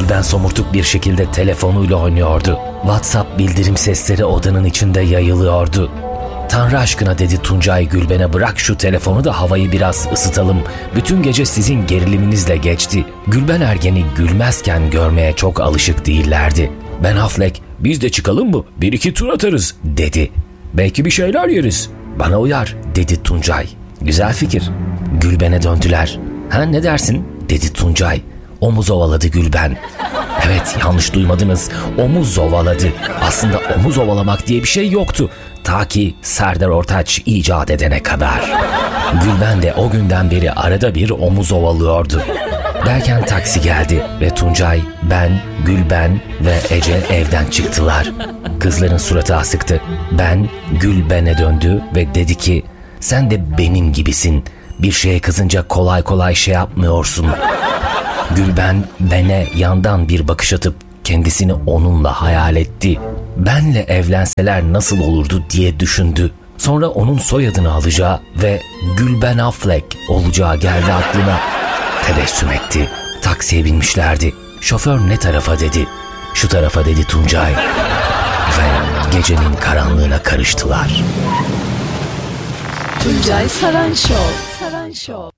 Gülben somurtuk bir şekilde telefonuyla oynuyordu. WhatsApp bildirim sesleri odanın içinde yayılıyordu. "Tanrı aşkına," dedi Tuncay Gülben'e, "bırak şu telefonu da havayı biraz ısıtalım. Bütün gece sizin geriliminizle geçti." Gülben ergeni gülmezken görmeye çok alışık değillerdi. "Ben Affleck, biz de çıkalım mı? 1-2 tur atarız," dedi. "Belki bir şeyler yeriz." "Bana uyar," dedi Tuncay. "Güzel fikir." Gülben'e döndüler. "Ha, ne dersin?" dedi Tuncay. Omuz ovaladı Gülben. Evet, yanlış duymadınız. Omuz ovaladı. Aslında omuz ovalamak diye bir şey yoktu. Ta ki Serdar Ortaç icat edene kadar. Gülben de o günden beri arada bir omuz ovalıyordu. Derken taksi geldi ve Tuncay, ben, Gülben ve Ece evden çıktılar. Kızların suratı asıktı. Ben, Gülben'e döndü ve dedi ki, "Sen de benim gibisin. Bir şeye kızınca kolay kolay şey yapmıyorsun." Gülben bana yandan bir bakış atıp kendisini onunla hayal etti. Benle evlenseler nasıl olurdu diye düşündü. Sonra onun soyadını alacağı ve Gülben Affleck olacağı geldi aklına. Tebessüm etti. Taksiye binmişlerdi. Şoför "Ne tarafa?" dedi. "Şu tarafa," dedi Tuncay. Ve gecenin karanlığına karıştılar. Tuncay Saran Show.